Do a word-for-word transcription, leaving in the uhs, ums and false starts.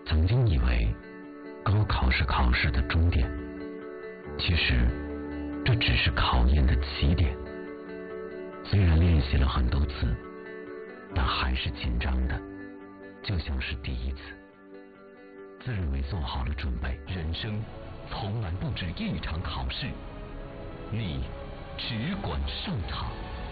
曾经以为高考是考试的终点，其实这只是考验的起点。虽然练习了很多次，但还是紧张的，就像是第一次。自认为做好了准备， 人生从来不止一场考试，你只管上场。